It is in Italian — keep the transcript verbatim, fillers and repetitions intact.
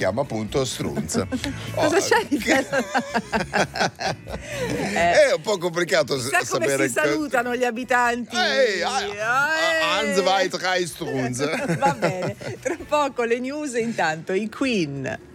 chiama appunto Strunz. Cosa Oh, c'è di che- È un po' complicato s- Sa come sapere si co- salutano gli abitanti? Ehi, ah, ah, Hans Eh. zwei drei Strunz. Va bene, tra poco le news, intanto i Queen.